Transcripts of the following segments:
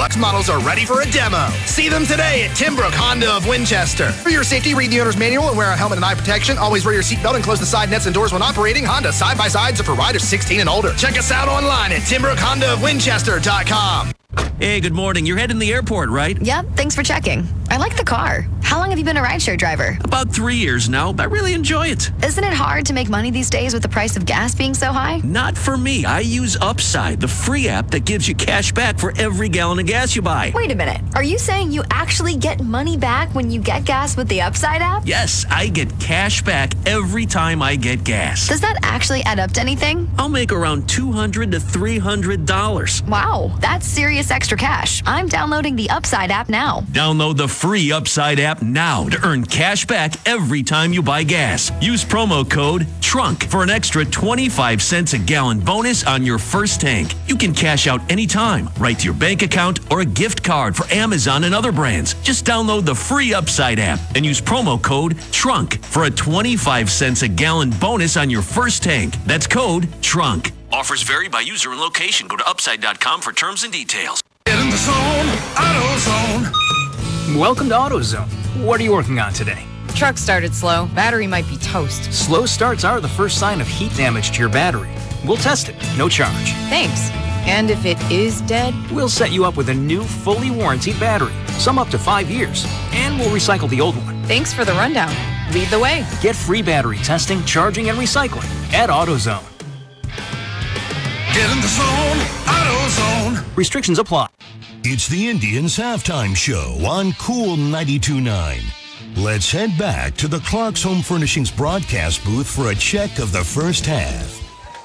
Trucks models are ready for a demo. See them today at Tim Brook Honda of Winchester. For your safety, read the owner's manual and wear a helmet and eye protection. Always wear your seatbelt and close the side nets and doors when operating. Honda side-by-sides are for riders 16 and older. Check us out online at TimBrookHondaofWinchester.com. Hey, good morning. You're heading to the airport, right? Yep, thanks for checking. I like the car. How long have you been a rideshare driver? About 3 years now. I really enjoy it. Isn't it hard to make money these days with the price of gas being so high? Not for me. I use Upside, the free app that gives you cash back for every gallon of gas you buy. Wait a minute. Are you saying you actually get money back when you get gas with the Upside app? Yes, I get cash back every time I get gas. Does that actually add up to anything? I'll make around $200 to $300. Wow, that's serious extra cash. I'm downloading the Upside app now. Download the free Upside app now to earn cash back every time you buy gas. Use promo code TRUNK for an extra 25 cents a gallon bonus on your first tank. You can cash out anytime, right to your bank account or a gift card for Amazon and other brands. Just download the free Upside app and use promo code TRUNK for a 25 cents a gallon bonus on your first tank. That's code TRUNK. Offers vary by user and location. Go to upside.com for terms and details. Get in the zone, AutoZone. Welcome to AutoZone. What are you working on today? Truck started slow. Battery might be toast. Slow starts are the first sign of heat damage to your battery. We'll test it, no charge. Thanks. And if it is dead? We'll set you up with a new, fully warranted battery, some up to 5 years, and we'll recycle the old one. Thanks for the rundown. Lead the way. Get free battery testing, charging, and recycling at AutoZone. Get in the zone, AutoZone. Restrictions apply. It's the Indians halftime show on Cool 92.9. Let's head back to the Clark's Home Furnishings broadcast booth for a check of the first half.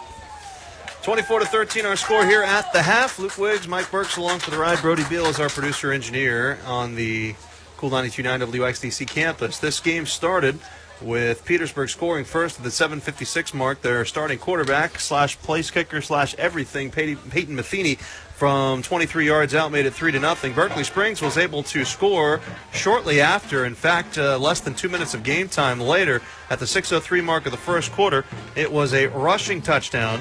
24-13 our score here at the half. Luke Wiggs, Mike Burks along for the ride. Brody Beal is our producer-engineer on the Cool 92.9 WXDC campus. This game started with Petersburg scoring first at the 7:56 mark. Their starting quarterback / place kicker / everything, Peyton Matheny, from 23 yards out, made it 3-0. Berkeley Springs was able to score shortly after. In fact, less than 2 minutes of game time later, at the 6:03 mark of the first quarter, it was a rushing touchdown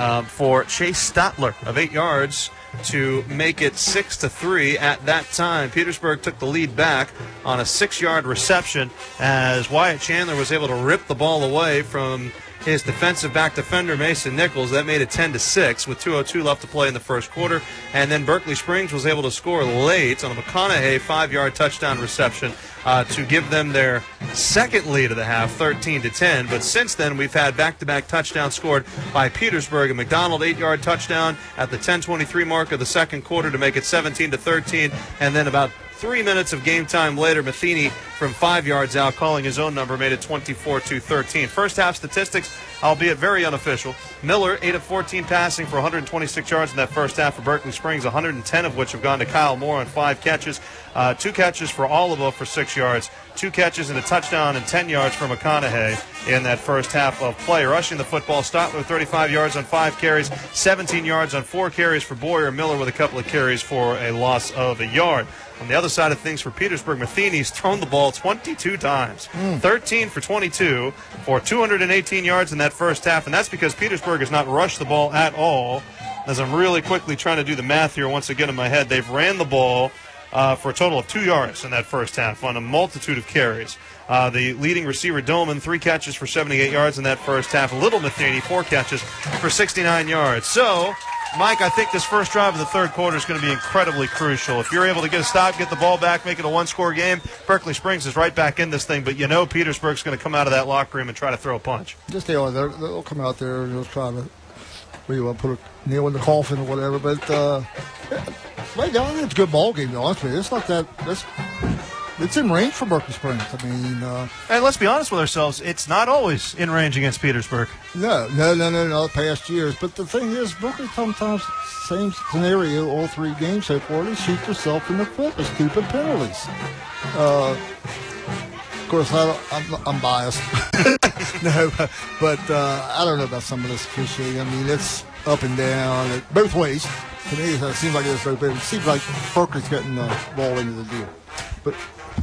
for Chase Statler of 8 yards to make it 6-3 at that time. Petersburg took the lead back on a 6-yard reception as Wyatt Chandler was able to rip the ball away from his defensive back defender, Mason Nichols. That made it 10-6 with 2:02 left to play in the first quarter. And then Berkeley Springs was able to score late on a McConaughey 5-yard touchdown reception to give them their second lead of the half, 13-10. But since then, we've had back-to-back touchdowns scored by Petersburg. A McDonald 8-yard touchdown at the 10:23 mark of the second quarter to make it 17-13. And then about 3 minutes of game time later, Matheny from 5 yards out, calling his own number, made it 24-13. First half statistics, albeit very unofficial. Miller, 8 of 14 passing for 126 yards in that first half for Berkeley Springs, 110 of which have gone to Kyle Moore on 5 catches. 2 catches for Oliva for 6 yards. 2 catches and a touchdown and 10 yards for McConaughey in that first half of play. Rushing the football, Stotler 35 yards on 5 carries, 17 yards on 4 carries for Boyer. Miller with a couple of carries for a loss of a yard. On the other side of things for Petersburg, Matheny's thrown the ball 22 times, 13 for 22 for 218 yards in that first half, and that's because Petersburg has not rushed the ball at all. As I'm really quickly trying to do the math here once again in my head, they've ran the ball for a total of 2 yards in that first half on a multitude of carries. The leading receiver, Dolman, 3 catches for 78 yards in that first half. Little Matheny, 4 catches for 69 yards. So, Mike, I think this first drive of the third quarter is going to be incredibly crucial. If you're able to get a stop, get the ball back, make it a one-score game, Berkeley Springs is right back in this thing. But you know Petersburg's going to come out of that locker room and try to throw a punch. Just they'll come out there and they'll try to put a nail in the coffin or whatever. But right now, it's a good ball game, to be honest with you. It's not that it's in range for Berkeley Springs. I mean, and let's be honest with ourselves, it's not always in range against Petersburg. No, past years. But the thing is, Berkeley sometimes, same scenario all 3 games so far, they shoot themselves in the foot with stupid penalties. Of course, I'm biased. No, but I don't know about some of this officiating. I mean, it's up and down, both ways. To me, it seems like it's both ways. It seems like Berkeley's getting the ball into the deal. But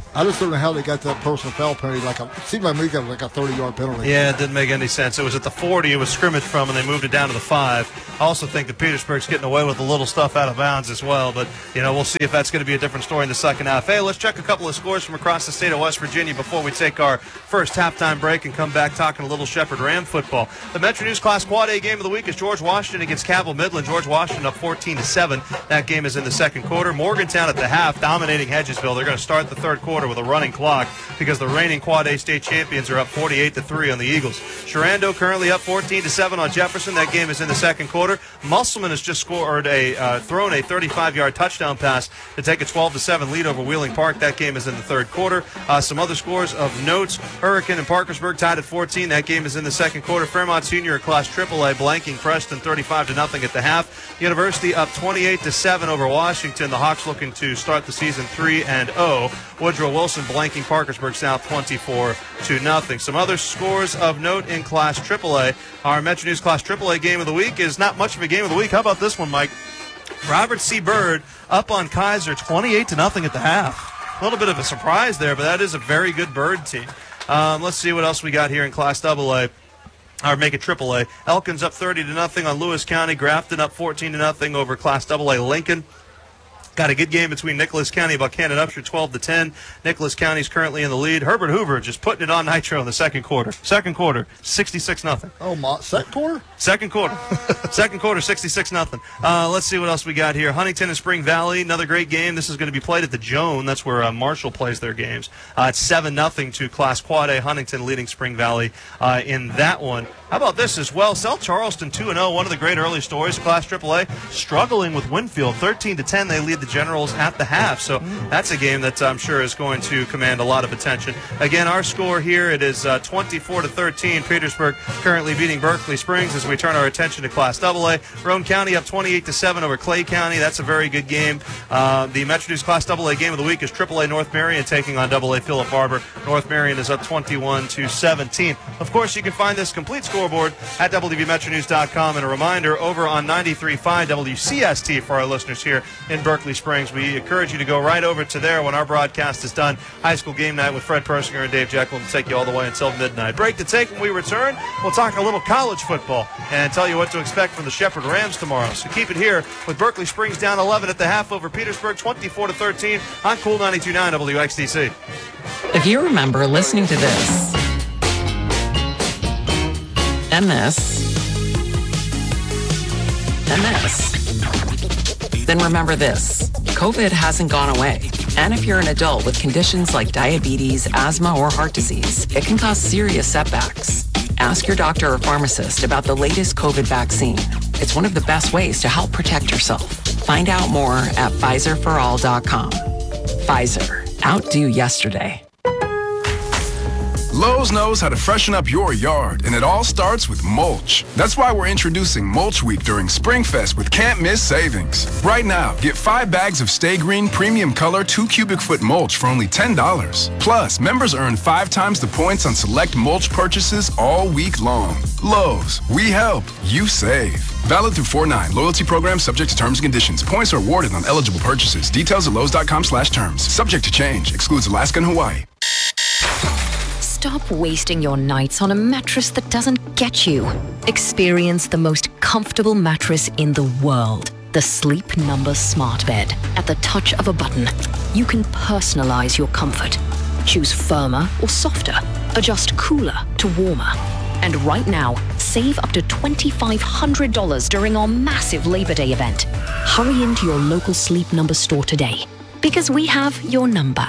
I just don't know how they got that personal foul penalty. It seemed like we got like a 30-yard penalty. Yeah, it didn't make any sense. It was at the 40. It was scrimmage from, and they moved it down to the 5. I also think that Petersburg's getting away with a little stuff out of bounds as well. But, we'll see if that's going to be a different story in the second half. Hey, let's check a couple of scores from across the state of West Virginia before we take our first halftime break and come back talking a little Shepherd Ram football. The Metro News Class Quad A game of the week is George Washington against Cabell Midland. George Washington up 14-7. That game is in the second quarter. Morgantown at the half dominating Hedgesville. They're going to start the third quarter with a running clock because the reigning Quad A state champions are up 48-3 on the Eagles. Sharando currently up 14-7 on Jefferson. That game is in the second quarter. Musselman has just thrown a 35-yard touchdown pass to take a 12-7 lead over Wheeling Park. That game is in the third quarter. Some other scores of notes: Hurricane and Parkersburg tied at 14. That game is in the second quarter. Fairmont Senior at Class AAA blanking Preston 35-0 at the half. University up 28-7 over Washington. The Hawks looking to start the season 3-0. Woodrow Wilson blanking Parkersburg South 24-0. Some other scores of note in Class AAA. Our Metro News Class AAA game of the week is not much of a game of the week. How about this one, Mike? Robert C. Byrd up on Kaiser 28-0 at the half. A little bit of a surprise there, but that is a very good Byrd team. Let's see what else we got here in Class AA. Or make it AAA. Elkins up 30-0 on Lewis County. Grafton up 14-0 over Class AA Lincoln. Got a good game between Nicholas County and Buchanan Upshur, 12-10. Nicholas County's currently in the lead. Herbert Hoover just putting it on nitro in the second quarter. 66-0. Oh, my. Second quarter? Second quarter. Second quarter, 66-0. Let's see what else we got here. Huntington and Spring Valley, another great game. This is going to be played at the Joan. That's where Marshall plays their games. It's 7-0 to Class Quad A. Huntington leading Spring Valley in that one. How about this as well? South Charleston 2-0, one of the great early stories. Class AAA struggling with Winfield. 13-10, they lead the Generals at the half. So that's a game that I'm sure is going to command a lot of attention. Again, our score here, it is 24-13. Petersburg currently beating Berkeley Springs as we turn our attention to Class AA. Roane County up 28-7 over Clay County. That's a very good game. The Metro News Class AA game of the week is AAA North Marion taking on AA Philip Barber. North Marion is up 21-17. Of course, you can find this complete scoreboard at WVMetroNews.com. And a reminder, over on 93.5 WCST for our listeners here in Berkeley Springs. We encourage you to go right over to there when our broadcast is done. High school game night with Fred Persinger and Dave Jekyll will take you all the way until midnight. Break to take. When we return, we'll talk a little college football and tell you what to expect from the Shepherd Rams tomorrow. So keep it here with Berkeley Springs down 11 at the half over Petersburg, 24-13 on Cool 92.9 WXDC. If you remember listening to this and this and this, then remember this. COVID hasn't gone away. And if you're an adult with conditions like diabetes, asthma, or heart disease, it can cause serious setbacks. Ask your doctor or pharmacist about the latest COVID vaccine. It's one of the best ways to help protect yourself. Find out more at PfizerForAll.com. Pfizer. Outdo yesterday. Lowe's knows how to freshen up your yard, and it all starts with mulch. That's why we're introducing Mulch Week during SpringFest with can't miss savings. Right now, get 5 bags of Stay Green Premium Color 2 cubic foot mulch for only $10. Plus, members earn 5 times the points on select mulch purchases all week long. Lowe's, we help, you save. Valid through 4/9. Loyalty program subject to terms and conditions. Points are awarded on eligible purchases. Details at Lowe's.com/terms. Subject to change. Excludes Alaska and Hawaii. Stop wasting your nights on a mattress that doesn't get you. Experience the most comfortable mattress in the world. The Sleep Number Smart Bed. At the touch of a button, you can personalize your comfort. Choose firmer or softer. Adjust cooler to warmer. And right now, save up to $2,500 during our massive Labor Day event. Hurry into your local Sleep Number store today, because we have your number.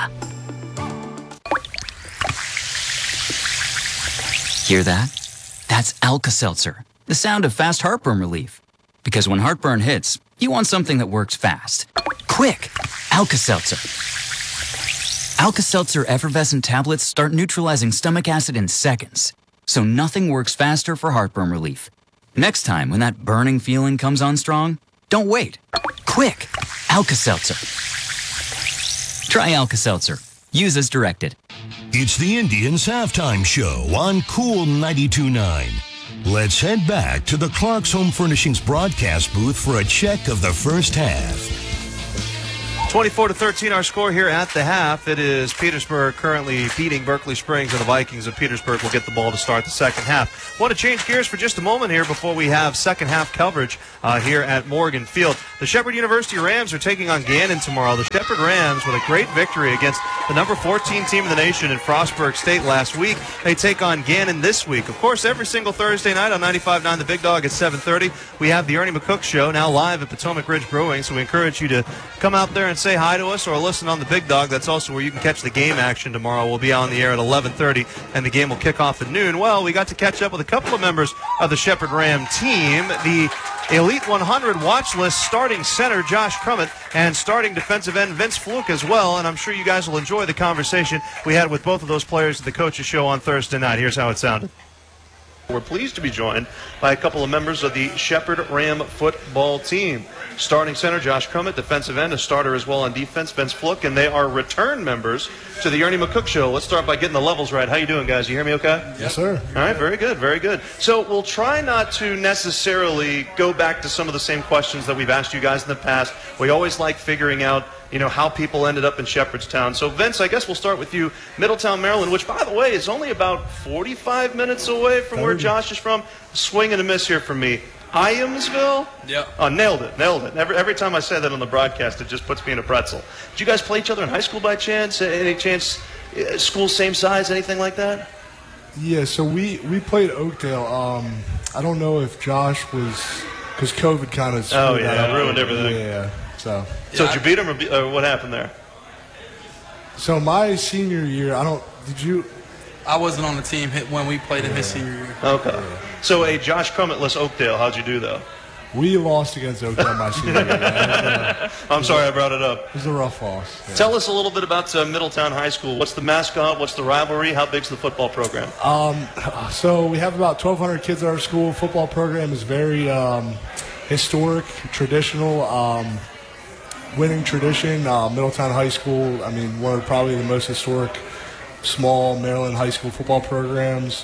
Hear that? That's Alka-Seltzer, the sound of fast heartburn relief. Because when heartburn hits, you want something that works fast. Quick! Alka-Seltzer. Alka-Seltzer effervescent tablets start neutralizing stomach acid in seconds. So nothing works faster for heartburn relief. Next time when that burning feeling comes on strong, don't wait. Quick! Alka-Seltzer. Try Alka-Seltzer. Use as directed. It's the Indians Halftime Show on Cool 92.9. Let's head back to the Clark's Home Furnishings broadcast booth for a check of the first half. 24-13 our score here at the half. It is Petersburg currently beating Berkeley Springs, and the Vikings of Petersburg will get the ball to start the second half. Want to change gears for just a moment here before we have second half coverage here at Morgan Field. The Shepherd University Rams are taking on Gannon tomorrow. The Shepherd Rams, with a great victory against the number 14 team in the nation in Frostburg State last week, they take on Gannon this week. Of course, every single Thursday night on 95.9 The Big Dog at 7:30, we have the Ernie McCook Show, now live at Potomac Ridge Brewing, so we encourage you to come out there and say hi to us or listen on the Big Dog. That's also where you can catch the game action tomorrow. We'll be on the air at 11:30, and the game will kick off at noon. Well, we got to catch up with a couple of members of the Shepherd Ram team. The Elite 100 watch list starting center Josh Crummett and starting defensive end Vince Fluke as well, and I'm sure you guys will enjoy the conversation we had with both of those players at the Coaches Show on Thursday night. Here's how it sounded. We're pleased to be joined by a couple of members of the Shepherd Ram football team. Starting center Josh Crummett, defensive end, a starter as well on defense, Vince Fluke, and they are return members to the Ernie McCook Show. Let's start by getting the levels right. How you doing, guys? You hear me okay? Yes, sir. All right, very good, very good. So we'll try not to necessarily go back to some of the same questions that we've asked you guys in the past. We always like figuring out, how people ended up in Shepherdstown. So, Vince, I guess we'll start with you. Middletown, Maryland, which, by the way, is only about 45 minutes away from where Josh is from. Swing and a miss here from me. Iamsville? Yeah. Oh, nailed it. Every time I say that on the broadcast, it just puts me in a pretzel. Did you guys play each other in high school by chance? Any chance, school same size, anything like that? Yeah, so we played Oakdale. I don't know if Josh was, because COVID kind of screwed that up. Ruined everything. Yeah, so did you beat him, or what happened there? So my senior year, I wasn't on the team when we played in his senior year. Okay. Yeah. So a Josh Crummet-less Oakdale, how'd you do, though? We lost against Oakdale my senior year. I'm sorry I brought it up. It was a rough loss. Yeah. Tell us a little bit about Middletown High School. What's the mascot? What's the rivalry? How big's the football program? So we have about 1,200 kids at our school. Football program is very historic, traditional, winning tradition. Middletown High School, one of probably the most historic small Maryland high school football programs.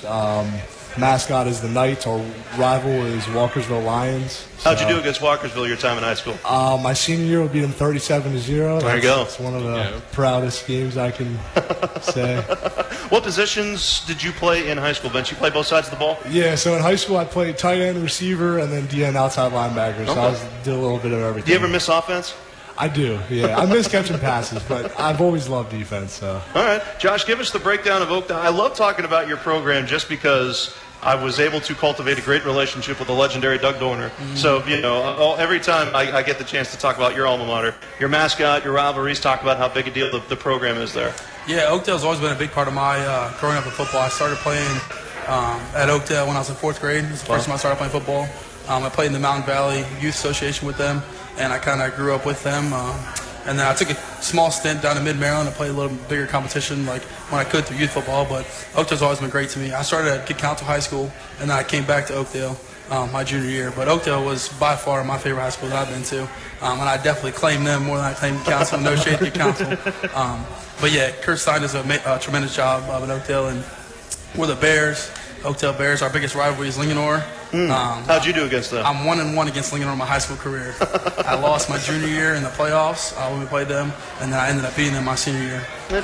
Mascot is the Knights. Our rival is Walkersville Lions. How'd you do against Walkersville your time in high school? My senior year, we beat them 37-0. There you go. It's one of the proudest games I can say. What positions did you play in high school, Vince? You play both sides of the ball? Yeah, so in high school I played tight end, receiver, and then DN outside linebacker. So I did a little bit of everything. Do you ever miss offense? I do, yeah. I miss catching passes, but I've always loved defense. So. All right. Josh, give us the breakdown of Oakdale. I love talking about your program just because I was able to cultivate a great relationship with the legendary Doug Dorner. Mm-hmm. So, every time I get the chance to talk about your alma mater, your mascot, your rivalries, talk about how big a deal the program is there. Yeah, Oakdale's always been a big part of my growing up in football. I started playing at Oakdale when I was in 4th grade. It was the first time I started playing football. I played in the Mountain Valley Youth Association with them, and I kind of grew up with them. And then I took a small stint down in mid-Maryland. I played a little bigger competition like when I could through youth football, but Oakdale's always been great to me. I started at Kid Council High School, and then I came back to Oakdale my junior year. But Oakdale was by far my favorite high school that I've been to, and I definitely claim them more than I claim Council. No shade to Council. But yeah, Kurt Stein does a tremendous job at Oakdale, and we're the Bears. Oakdale Bears. Our biggest rivalry is Linganore. How'd you do against them? I'm 1-1 against Linganore in my high school career. I lost my junior year in the playoffs when we played them, and then I ended up beating them my senior year,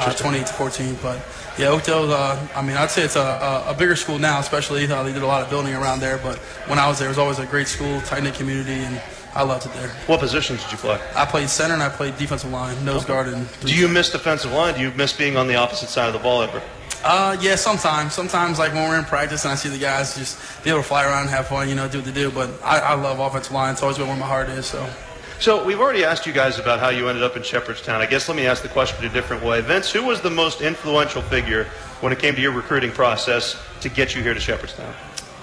28-14. But yeah, Oakdale. I'd say it's a bigger school now, especially they did a lot of building around there. But when I was there, it was always a great school, tight-knit community, and I loved it there. What positions did you play? I played center and I played defensive line, nose guard, and. Do you miss defensive line? Do you miss being on the opposite side of the ball ever? Yeah, sometimes. Sometimes, like when we're in practice and I see the guys just be able to fly around and have fun, do what they do. But I love offensive line. It's always been where my heart is. So we've already asked you guys about how you ended up in Shepherdstown. I guess let me ask the question in a different way. Vince, who was the most influential figure when it came to your recruiting process to get you here to Shepherdstown?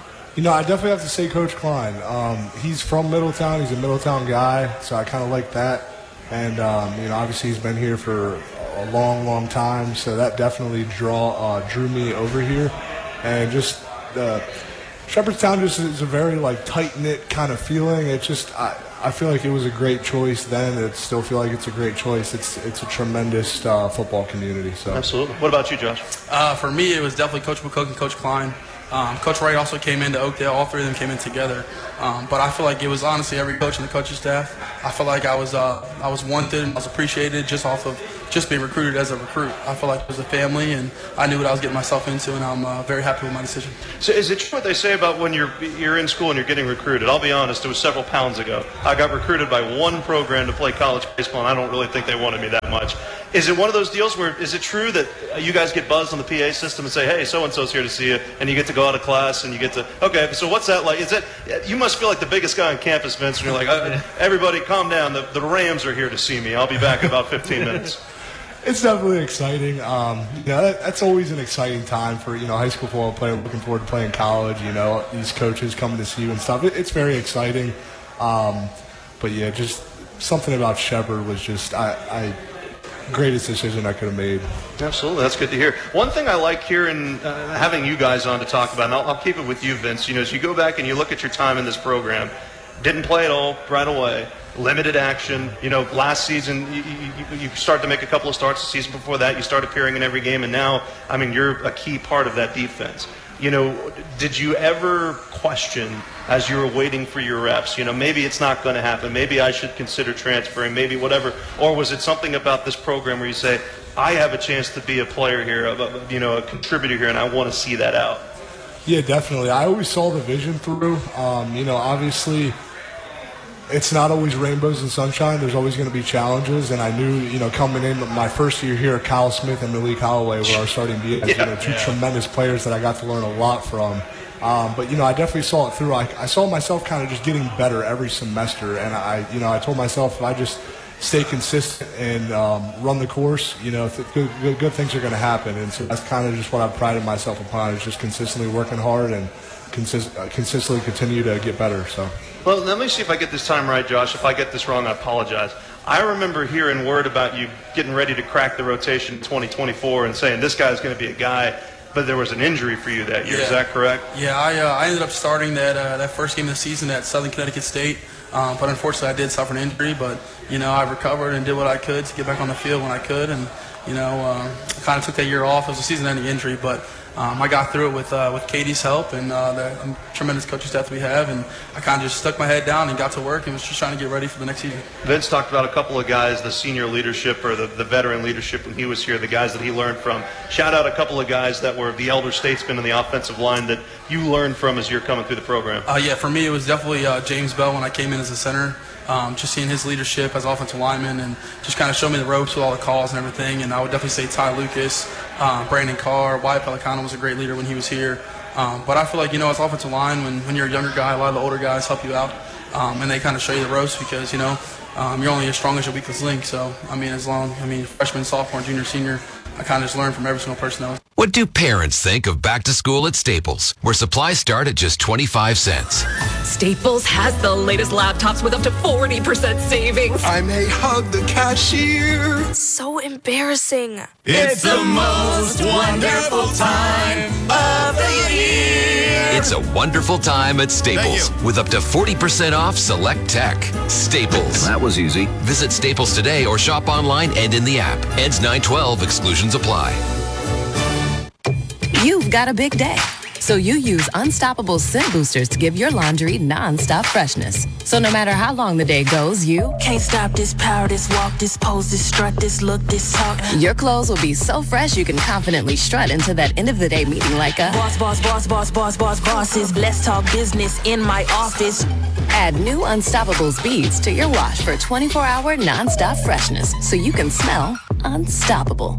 I definitely have to say Coach Klein. He's from Middletown. He's a Middletown guy, so I kind of like that. And, obviously he's been here for a long, long time, so that definitely drew me over here. And just Shepherdstown just is a very tight-knit kind of feeling. It's just I feel like it was a great choice then. I still feel like it's a great choice. It's a tremendous football community. So absolutely. What about you, Josh? For me, it was definitely Coach McCook and Coach Klein. Coach Wright also came into Oakdale. All three of them came in together. But I feel like it was honestly every coach and the coaching staff. I feel like I was wanted and I was appreciated just off of just being recruited as a recruit. I feel like it was a family, and I knew what I was getting myself into, and I'm very happy with my decision. So is it true what they say about when you're in school and you're getting recruited? I'll be honest, it was several pounds ago. I got recruited by one program to play college baseball, and I don't really think they wanted me that much. Is it one of those deals where, is it true that you guys get buzzed on the PA system and say, hey, so-and-so's here to see you, and you get to go out of class and you get to, okay, so what's that like? Is it, you must feel like the biggest guy on campus, Vince, and you're like, everybody calm down, the Rams are here to see me. I'll be back in about 15 minutes. It's definitely exciting. That's always an exciting time for, high school football player looking forward to playing college, these coaches coming to see you and stuff. It's very exciting. But yeah, just something about Shepherd was just, greatest decision I could have made. Absolutely, that's good to hear. One thing I like hearing, having you guys on to talk about, and I'll keep it with you, Vince, as you go back and you look at your time in this program, didn't play at all right away, limited action. Last season you started to make a couple of starts. The season before that you started appearing in every game, and now, you're a key part of that defense. Did you ever question as you were waiting for your reps, maybe it's not going to happen, maybe I should consider transferring, maybe whatever, or was it something about this program where you say, I have a chance to be a player here, a contributor here, and I want to see that out? Yeah, definitely. I always saw the vision through. Obviously, it's not always rainbows and sunshine. There's always going to be challenges, and I knew, coming in my first year here, Kyle Smith and Malik Holloway were our starting DBs, two tremendous players that I got to learn a lot from. But I definitely saw it through. I saw myself kind of just getting better every semester, and I told myself if I just stay consistent and run the course, good things are going to happen. And so that's kind of just what I've prided myself upon, is just consistently working hard and consistently continue to get better. So. Well, let me see if I get this time right, Josh. If I get this wrong, I apologize. I remember hearing word about you getting ready to crack the rotation in 2024 and saying this guy's going to be a guy, but there was an injury for you that year. Yeah. Is that correct? Yeah, I ended up starting that first game of the season at Southern Connecticut State, but unfortunately I did suffer an injury, but, I recovered and did what I could to get back on the field when I could, and, kind of took that year off. It was a season-ending injury, but I got through it with Katie's help and the tremendous coaching staff that we have, and I kind of just stuck my head down and got to work and was just trying to get ready for the next season. Vince talked about a couple of guys, the senior leadership or the veteran leadership when he was here, the guys that he learned from. Shout out a couple of guys that were the elder statesmen in the offensive line that you learned from as you're coming through the program. Yeah, for me it was definitely James Bell when I came in as a center. Just seeing his leadership as offensive lineman and just kind of showed me the ropes with all the calls and everything. And I would definitely say Ty Lucas, Brandon Carr, Wyatt Pelicano was a great leader when he was here. But I feel like, as offensive line, when you're a younger guy, a lot of the older guys help you out. And they kind of show you the ropes because, you're only as strong as your weakest link. So, freshman, sophomore, junior, senior, I kind of just learned from every single person that was. What do parents think of back to school at Staples, where supplies start at just 25 cents? Staples has the latest laptops with up to 40% savings. I may hug the cashier. So embarrassing. It's the most wonderful time of the year. It's a wonderful time at Staples with up to 40% off select tech. Staples. That was easy. Visit Staples today or shop online and in the app. Ends 9/12. Exclusions apply. You've got a big day, so you use Unstoppable Scent Boosters to give your laundry non-stop freshness. So no matter how long the day goes, you can't stop this power, this walk, this pose, this strut, this look, this talk. Your clothes will be so fresh you can confidently strut into that end of the day meeting like a bosses. Let's talk business in my office. Add new Unstoppables beads to your wash for 24-hour non-stop freshness so you can smell unstoppable.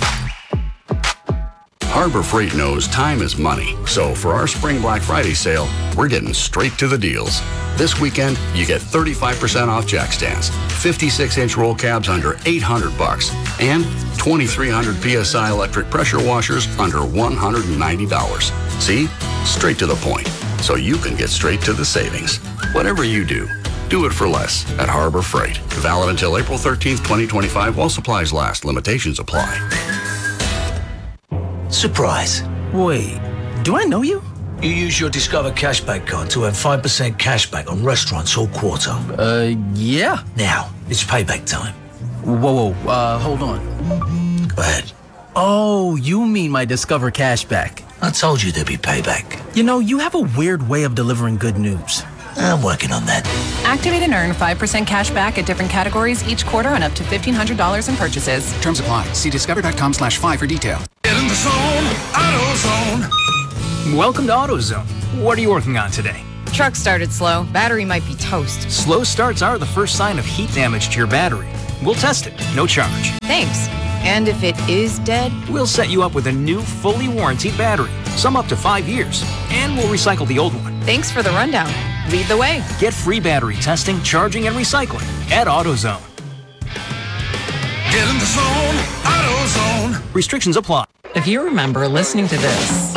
Harbor Freight knows time is money, so for our Spring Black Friday sale, we're getting straight to the deals. This weekend, you get 35% off jack stands, 56-inch roll cabs under $800, and 2,300 PSI electric pressure washers under $190. See? Straight to the point, so you can get straight to the savings. Whatever you do it for less at Harbor Freight. Valid until April 13th, 2025 while supplies last. Limitations apply. Surprise. Wait, do I know you? You use your Discover Cashback card to earn 5% cashback on restaurants all quarter. Yeah. Now, it's payback time. Whoa, hold on. Go ahead. Oh, you mean my Discover Cashback. I told you there'd be payback. You know, you have a weird way of delivering good news. I'm working on that. Activate and earn 5% cash back at different categories each quarter on up to $1,500 in purchases. Terms apply. See discover.com/5 for details. Get in the zone, AutoZone. Welcome to AutoZone. What are you working on today? Truck started slow. Battery might be toast. Slow starts are the first sign of heat damage to your battery. We'll test it, no charge. Thanks. And if it is dead? We'll set you up with a new, fully warranted battery, some up to 5 years, and we'll recycle the old one. Thanks for the rundown. Lead the way. Get free battery testing, charging, and recycling at AutoZone. Get in the zone, AutoZone. Restrictions apply. If you remember listening to this,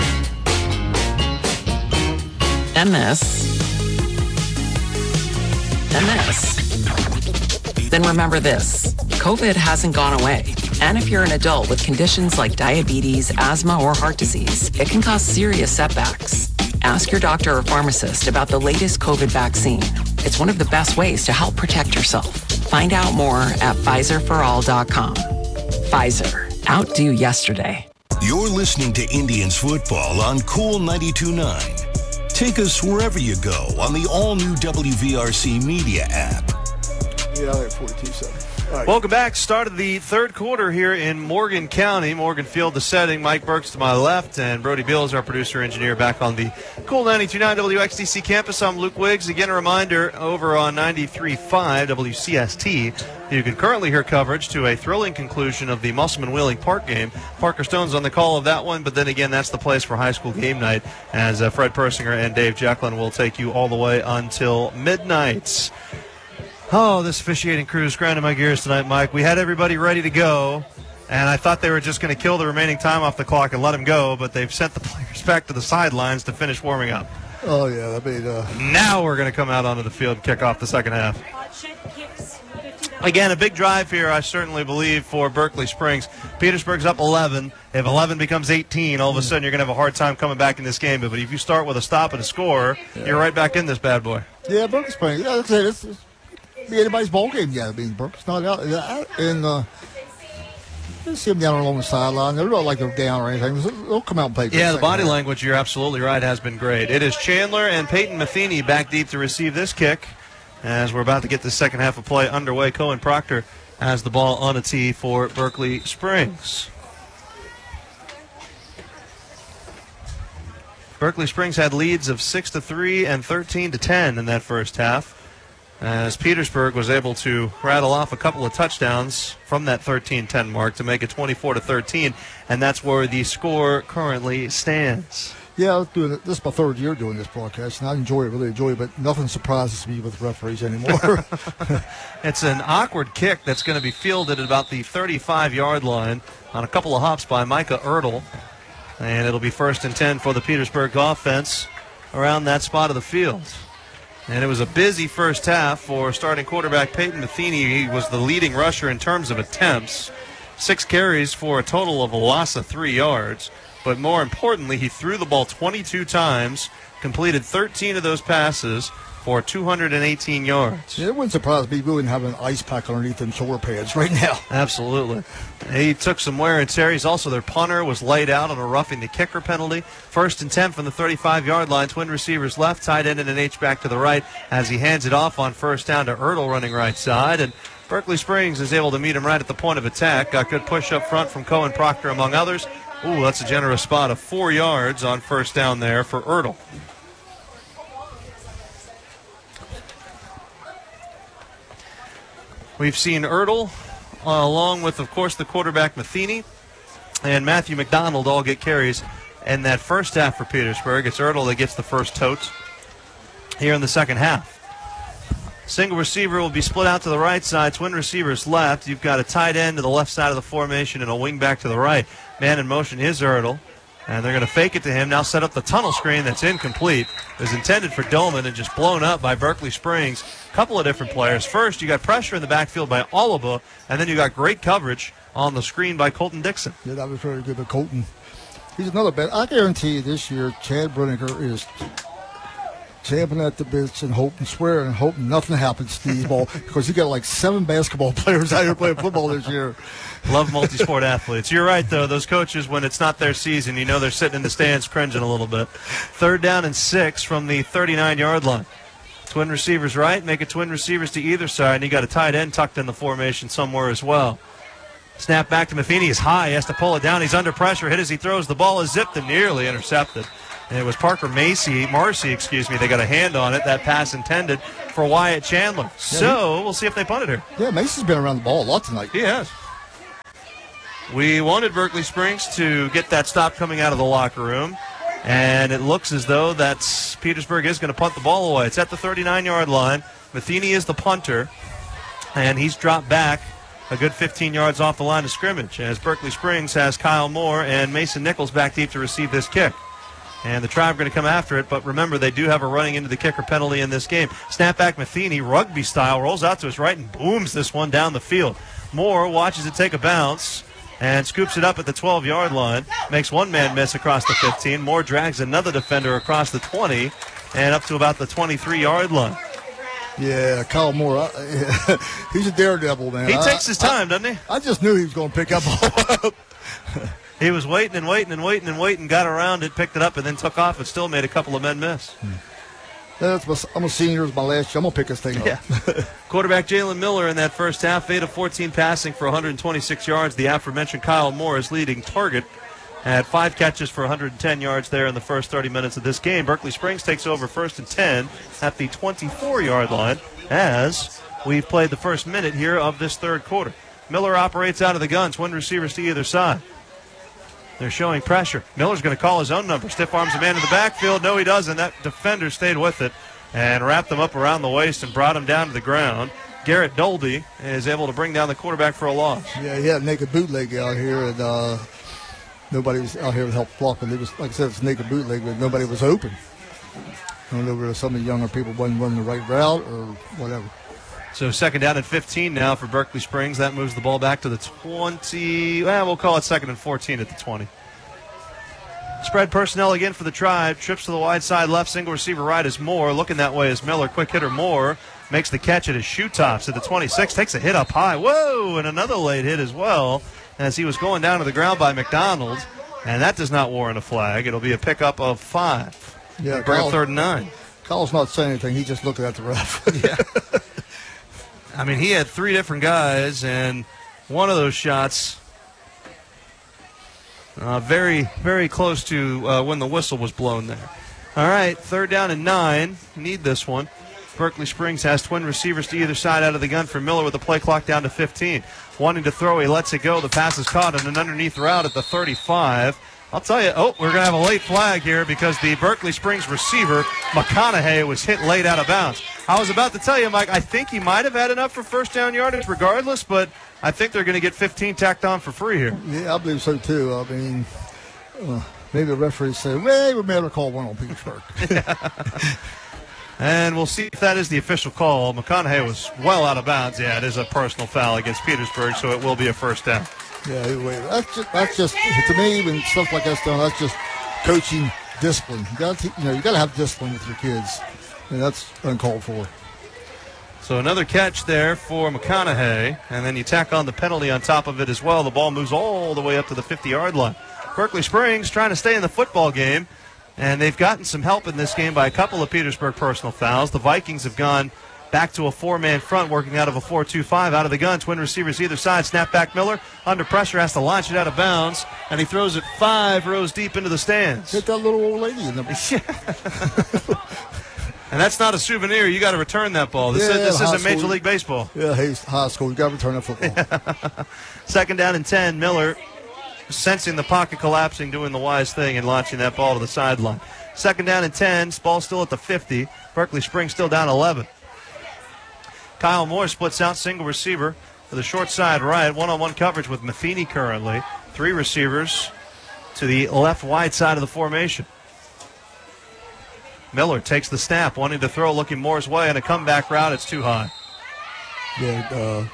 and this, and this, then remember this. COVID hasn't gone away. And if you're an adult with conditions like diabetes, asthma, or heart disease, it can cause serious setbacks. Ask your doctor or pharmacist about the latest COVID vaccine. It's one of the best ways to help protect yourself. Find out more at PfizerForAll.com. Pfizer. Outdo yesterday. You're listening to Indians football on Cool 92.9. Take us wherever you go on the all-new WVRC Media app. Yeah, I 42-7. Right. Welcome back. Start of the third quarter here in Morgan County. Morgan Field, the setting. Mike Burks to my left, and Brody Beal is our producer-engineer back on the Cool 92.9 WXDC campus. I'm Luke Wiggs. Again, a reminder, over on 93.5 WCST, you can currently hear coverage to a thrilling conclusion of the Musselman-Wheeling Park game. Parker Stone's on the call of that one, but then again, that's the place for high school game night, as Fred Persinger and Dave Jacklin will take you all the way until midnight. Oh, this officiating crew is grinding my gears tonight, Mike. We had everybody ready to go, and I thought they were just going to kill the remaining time off the clock and let them go, but they've sent the players back to the sidelines to finish warming up. Oh, yeah. I mean, now we're going to come out onto the field and kick off the second half. Again, a big drive here, I certainly believe, for Berkeley Springs. Petersburg's up 11. If 11 becomes 18, all of a sudden you're going to have a hard time coming back in this game. But if you start with a stop and a score, you're right back in this bad boy. Yeah, Berkeley Springs. Yeah, that's it. It's be anybody's ball game yet. I mean, Burke's not out. And you see them down along the sideline. They're not like they're down or anything. They'll come out and play. Yeah, the body language, you're absolutely right, has been great. It is Chandler and Peyton Matheny back deep to receive this kick. As we're about to get the second half of play underway, Cohen Proctor has the ball on a tee for Berkeley Springs. Berkeley Springs had leads of 6-3 and 13-10 in that first half, as Petersburg was able to rattle off a couple of touchdowns from that 13-10 mark to make it 24-13, and that's where the score currently stands. Yeah, I was doing it. This is my third year doing this broadcast, and I really enjoy it, but nothing surprises me with referees anymore. It's an awkward kick that's going to be fielded at about the 35-yard line on a couple of hops by Micah Ertl, and it'll be 1st and 10 for the Petersburg offense around that spot of the field. And it was a busy first half for starting quarterback Peyton Matheny. He was the leading rusher in terms of attempts. 6 carries for a total of a loss of 3 yards. But more importantly, he threw the ball 22 times, completed 13 of those passes for 218 yards. Yeah, it wouldn't surprise me if we wouldn't have an ice pack underneath them shoulder pads right now. Absolutely. He took some wear and tear. He's also their punter, was laid out on a roughing the kicker penalty. 1st and 10 from the 35-yard line. Twin receivers left, tight end and an H-back to the right as he hands it off on first down to Ertl running right side. And Berkeley Springs is able to meet him right at the point of attack. Got good push up front from Cohen Proctor, among others. Ooh, that's a generous spot of 4 yards on first down there for Ertl. We've seen Ertl, along with, of course, the quarterback Matheny and Matthew McDonald all get carries in that first half for Petersburg. It's Ertl that gets the first totes here in the second half. Single receiver will be split out to the right side. Twin receivers left. You've got a tight end to the left side of the formation and a wing back to the right. Man in motion is Ertl. And they're going to fake it to him. Now set up the tunnel screen that's incomplete. It was intended for Dolman and just blown up by Berkeley Springs. A couple of different players. First, you got pressure in the backfield by Oliva, and then you got great coverage on the screen by Colton Dixon. Yeah, that was very good by Colton. He's another bet. I guarantee you this year, Chad Bruniger is champing at the bits and hoping, swearing, and hoping nothing happens to these ball because you got like 7 basketball players out here playing football this year. Love multi-sport athletes. You're right, though. Those coaches, when it's not their season, you know they're sitting in the stands cringing a little bit. 3rd down and 6 from the 39-yard line. Twin receivers right, make it twin receivers to either side, and you got a tight end tucked in the formation somewhere as well. Snap back to Matheny. He's high. He has to pull it down. He's under pressure. Hit as he throws. The ball is zipped and nearly intercepted. And it was Parker Marcy, they got a hand on it. That pass intended for Wyatt Chandler. So we'll see if they punt it here. Yeah, Macy's been around the ball a lot tonight. He has. We wanted Berkeley Springs to get that stop coming out of the locker room, and it looks as though that's Petersburg is going to punt the ball away. It's at the 39-yard line. Matheny is the punter, and he's dropped back a good 15 yards off the line of scrimmage as Berkeley Springs has Kyle Moore and Mason Nichols back deep to receive this kick. And the Tribe are going to come after it, but remember, they do have a running into the kicker penalty in this game. Snapback Matheny, rugby style, rolls out to his right and booms this one down the field. Moore watches it take a bounce and scoops it up at the 12-yard line. Makes one man miss across the 15. Moore drags another defender across the 20 and up to about the 23-yard line. Yeah, Kyle Moore, he's a daredevil, man. He takes his time, doesn't he? I just knew he was going to pick up all. He was waiting, got around it, picked it up, and then took off and still made a couple of men miss. I'm a senior. It's my last year. I'm going to pick this thing up. Yeah. Quarterback Jalen Miller in that first half, 8 of 14 passing for 126 yards. The aforementioned Kyle Moore is leading target at 5 catches for 110 yards there in the first 30 minutes of this game. Berkeley Springs takes over 1st and 10 at the 24-yard line as we've played the first minute here of this third quarter. Miller operates out of the gun, twin receivers to either side. They're showing pressure. Miller's going to call his own number. Stiff arms a man in the backfield. No, he doesn't. That defender stayed with it and wrapped him up around the waist and brought him down to the ground. Garrett Dolby is able to bring down the quarterback for a loss. Yeah, he had a naked bootleg out here, and nobody was out here to help block him. It was, like I said, it's a naked bootleg, but nobody was open. I don't know if some of the younger people wasn't running the right route or whatever. So 2nd down and 15 now for Berkeley Springs. That moves the ball back to the 20. Well, we'll call it 2nd and 14 at the 20. Spread personnel again for the Tribe. Trips to the wide side left. Single receiver right is Moore. Looking that way is Miller. Quick hitter Moore makes the catch at his shoe tops at the 26. Takes a hit up high. Whoa! And another late hit as well as he was going down to the ground by McDonald. And that does not warrant a flag. It'll be a pickup of 5. Yeah, for 3rd and 9. Kyle's not saying anything. He's just looking at the ref. Yeah. I mean, he had 3 different guys, and one of those shots very, very close to when the whistle was blown there. All right, 3rd down and 9. Need this one. Berkeley Springs has twin receivers to either side out of the gun for Miller with the play clock down to 15. Wanting to throw, he lets it go. The pass is caught on an underneath route at the 35. I'll tell you, we're going to have a late flag here because the Berkeley Springs receiver, McConaughey, was hit late out of bounds. I was about to tell you, Mike, I think he might have had enough for first down yardage regardless, but I think they're going to get 15 tacked on for free here. Yeah, I believe so, too. I mean, maybe the referee said, well, we better call one on Petersburg. And we'll see if that is the official call. McConaughey was well out of bounds. Yeah, it is a personal foul against Petersburg, so it will be a first down. Yeah, that's just to me, when stuff like that's done, that's just coaching discipline. You got to have discipline with your kids, and that's uncalled for. So another catch there for McConaughey, and then you tack on the penalty on top of it as well. The ball moves all the way up to the 50-yard line. Berkeley Springs trying to stay in the football game, and they've gotten some help in this game by a couple of Petersburg personal fouls. The Vikings have gone back to a 4-man front, working out of a 4-2-5. Out of the gun, twin receivers either side. Snap back Miller. Under pressure, has to launch it out of bounds, and he throws it 5 rows deep into the stands. Hit that little old lady in the And that's not a souvenir. You got to return that ball. This isn't Major League Baseball. Yeah, hey, high school. You got to return that football. 2nd down and 10. Miller, sensing the pocket collapsing, doing the wise thing and launching that ball to the sideline. 2nd down and 10. Ball still at the 50. Berkeley Springs still down 11. Kyle Moore splits out single receiver for the short side right. One-on-one coverage with Matheny currently. 3 receivers to the left wide side of the formation. Miller takes the snap, wanting to throw, looking Moore's way, and a comeback route. It's too high. Yeah,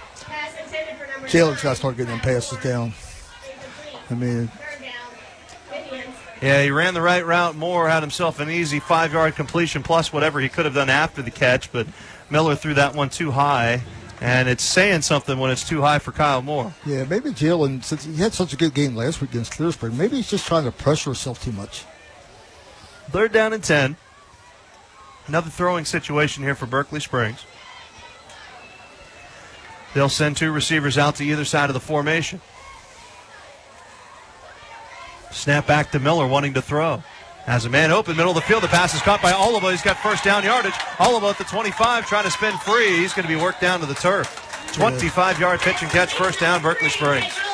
Jalen's got to start getting them passes down. I mean, Yeah, he ran the right route. Moore had himself an easy 5-yard completion plus whatever he could have done after the catch, but Miller threw that one too high, and it's saying something when it's too high for Kyle Moore. Yeah, maybe Jalen, since he had such a good game last week against Clear Spring, maybe he's just trying to pressure himself too much. 3rd down and 10. Another throwing situation here for Berkeley Springs. They'll send 2 receivers out to either side of the formation. Snap back to Miller, wanting to throw. Has a man open, middle of the field. The pass is caught by Oliva. He's got first down yardage. Oliva at the 25, trying to spin free. He's going to be worked down to the turf. 25-yard pitch and catch, first down, Berkeley Springs.